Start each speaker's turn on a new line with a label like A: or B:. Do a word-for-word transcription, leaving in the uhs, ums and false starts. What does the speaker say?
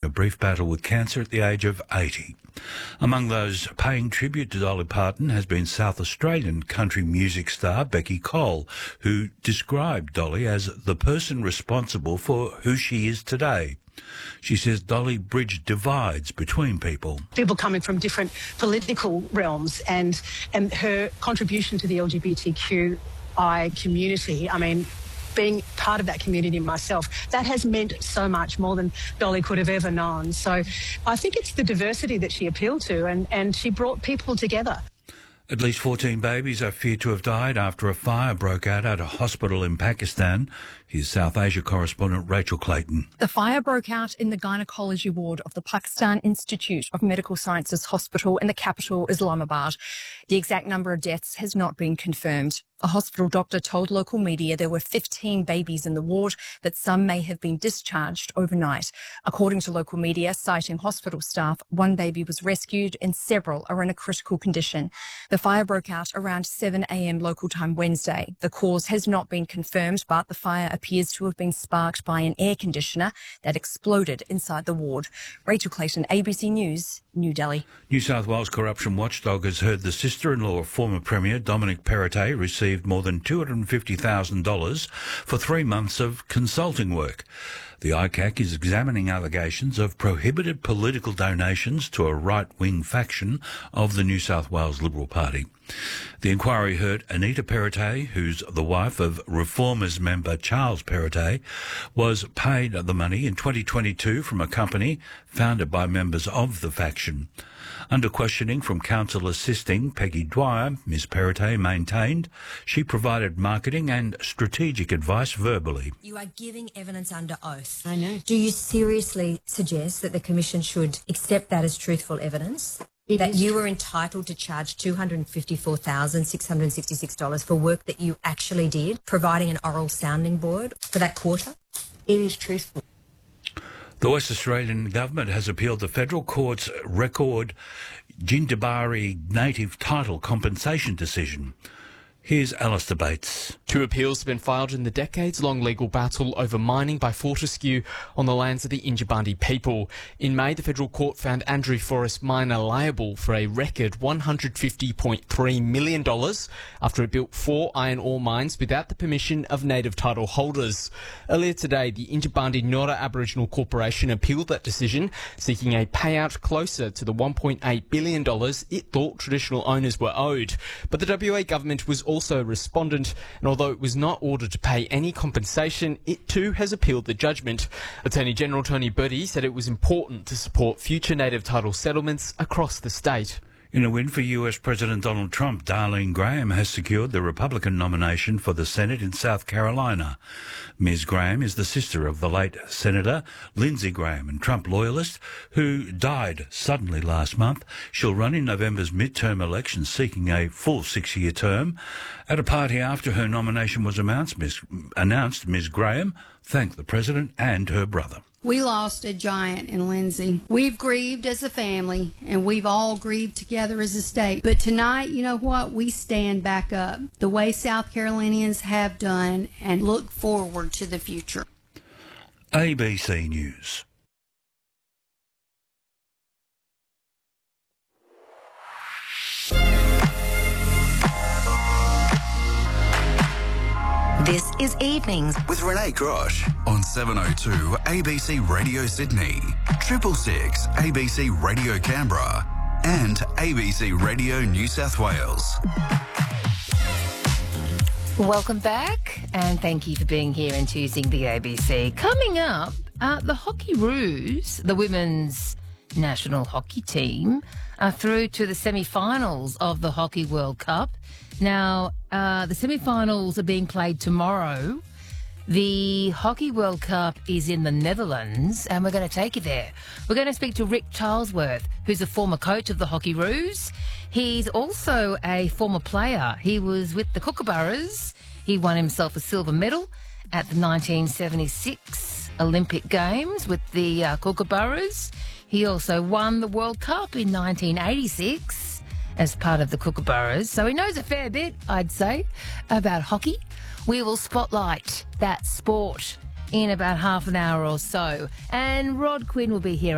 A: a brief battle with cancer at the age of eighty. Among those paying tribute to Dolly Parton has been South Australian country music star Becky Cole, who described Dolly as the person responsible for who she is today. She says Dolly bridged divides between people.
B: People coming from different political realms, and and her contribution to the L G B T Q I community, I mean, being part of that community myself, that has meant so much more than Dolly could have ever known. So I think it's the diversity that she appealed to, and, and she brought people together.
A: At least fourteen babies are feared to have died after a fire broke out at a hospital in Pakistan. Here's South Asia correspondent Rachel Clayton.
C: The fire broke out in the gynecology ward of the Pakistan Institute of Medical Sciences Hospital in the capital, Islamabad. The exact number of deaths has not been confirmed. A hospital doctor told local media there were fifteen babies in the ward, but some may have been discharged overnight. According to local media, citing hospital staff, one baby was rescued and several are in a critical condition. The fire broke out around seven a m local time Wednesday. The cause has not been confirmed, but the fire appears to have been sparked by an air conditioner that exploded inside the ward. Rachel Clayton, A B C News, New Delhi.
A: New South Wales corruption watchdog has heard the sister-in-law of former Premier Dominic Perrottet received more than two hundred fifty thousand dollars for three months of consulting work. The I C A C is examining allegations of prohibited political donations to a right-wing faction of the New South Wales Liberal Party. The inquiry heard Anita Perrottet, who's the wife of Reformers member Charles Perrottet, was paid the money in twenty twenty-two from a company founded by members of the faction. Under questioning from counsel assisting Peggy Dwyer, Miz Perrottet maintained she provided marketing and strategic advice verbally.
D: You are giving evidence under oath.
B: I know.
D: Do you seriously suggest that the Commission should accept that as truthful evidence?
B: It
D: that
B: is
D: you were entitled to charge two hundred fifty-four thousand six hundred sixty-six dollars for work that you actually did, providing an oral sounding board for that quarter?
B: It is truthful.
A: The West Australian Government has appealed the Federal Court's record Jindabyne Native Title compensation decision. Here's Alistair Bates.
E: Two appeals have been filed in the decades-long legal battle over mining by Fortescue on the lands of the Yindjibarndi people. In May, the Federal Court found Andrew Forest Miner liable for a record one hundred fifty point three million dollars after it built four iron ore mines without the permission of native title holders. Earlier today, the Yindjibarndi Nora Aboriginal Corporation appealed that decision, seeking a payout closer to the one point eight billion dollars it thought traditional owners were owed. But the W A government was also also respondent, and although it was not ordered to pay any compensation, it too has appealed the judgment. Attorney General Tony Bertie said it was important to support future native title settlements across the state.
A: In a win for U S President Donald Trump, Darlene Graham has secured the Republican nomination for the Senate in South Carolina. Miz Graham is the sister of the late Senator Lindsey Graham, and Trump loyalist, who died suddenly last month. She'll run in November's midterm election seeking a full six-year term. At a party after her nomination was announced, Miz announced, Miz Graham thanked the president and her brother.
F: We lost a giant in Lindsay. We've grieved as a family, and we've all grieved together as a state. But tonight, you know what? We stand back up the way South Carolinians have done and look forward to the future.
A: A B C News.
G: This is Evenings
H: with Renee Grosh on seven oh two A B C Radio Sydney, Triple Six A B C Radio Canberra, and A B C Radio New South Wales.
G: Welcome back, and thank you for being here and choosing the A B C. Coming up, uh, the Hockeyroos, the women's national hockey team, are through to the semi-finals of the Hockey World Cup. Now, uh, the semi-finals are being played tomorrow. The Hockey World Cup is in the Netherlands, and we're going to take you there. We're going to speak to Rick Charlesworth, who's a former coach of the Hockeyroos. He's also a former player. He was with the Kookaburras. He won himself a silver medal at the nineteen seventy-six Olympic Games with the uh, Kookaburras. He also won the World Cup in nineteen eighty-six as part of the Kookaburras. So he knows a fair bit, I'd say, about hockey. We will spotlight that sport in about half an hour or so. And Rod Quinn will be here